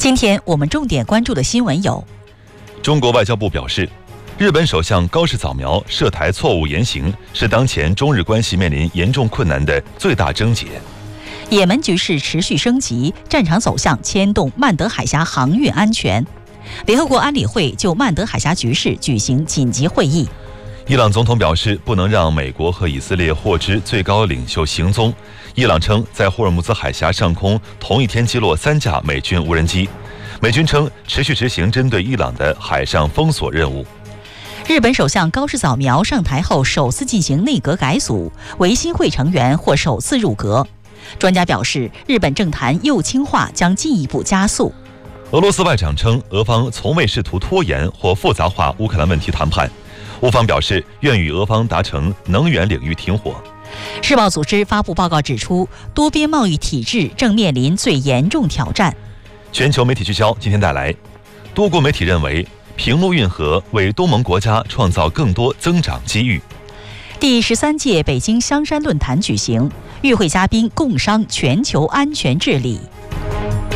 今天我们重点关注的新闻有： 中国外交部表示，日本首相高市早苗涉台错误言行，是当前中日关系面临严重困难的最大症结。 也门局势持续升级，战场走向牵动曼德海峡航运安全。联合国安理会就曼德海峡局势举行紧急会议。 伊朗总统表示，不能让美国和以色列获知最高领袖行踪。伊朗称，在霍尔木兹海峡上空同一天击落3架美军无人机。美军称，持续执行针对伊朗的海上封锁任务。 日本首相高市早苗上台后首次进行内阁改组，维新会成员或首次入阁。专家表示，日本政坛右倾化将进一步加速。 俄罗斯外长称，俄方从未试图拖延或复杂化乌克兰问题谈判。乌方表示，愿与俄方达成能源领域停火。 世贸组织发布报告指出，多边贸易体制正面临最严重挑战。 全球媒体聚焦今天带来，多国媒体认为平陆运河为东盟国家创造更多增长机遇。 第13届北京香山论坛举行，与会嘉宾共商全球安全治理。